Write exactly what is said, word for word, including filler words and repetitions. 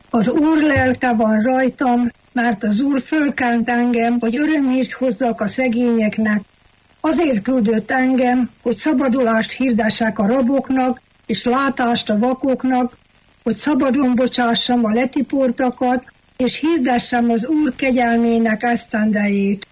Az Úr lelke van rajtam, mert az Úr fölkánt engem, hogy örömhírt hozzak a szegényeknek. Azért küldött engem, hogy szabadulást hirdessek a raboknak, és látást a vakoknak, hogy szabadon bocsássam a letiportakat, és hirdessem az Úr kegyelmének esztendejét.